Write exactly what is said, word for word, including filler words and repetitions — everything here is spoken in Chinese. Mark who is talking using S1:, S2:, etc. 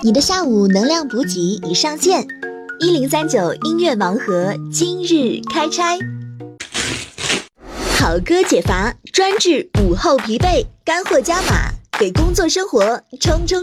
S1: 你的下午能量补给已上线，一零三九音乐盲盒今日开拆。好歌解乏，专治午后疲惫，干货加码，给工作生活冲冲